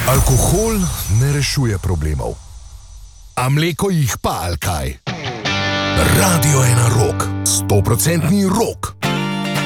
Alkohol ne rešuje problemov. A mleko jih pa, ali kaj? Radio 1 Rock. 100% rock.